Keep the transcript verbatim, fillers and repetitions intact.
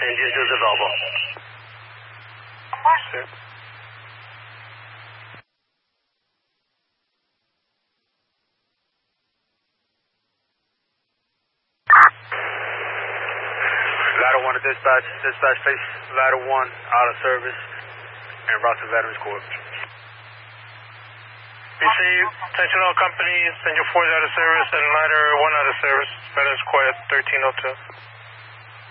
Engines is available. Sir. Ladder one to dispatch. Dispatch place ladder one out of service and route to Veterans Court. Receive. Attention all companies. Send your fours out of service and ladder one out of service. Veterans Court at thirteen oh two.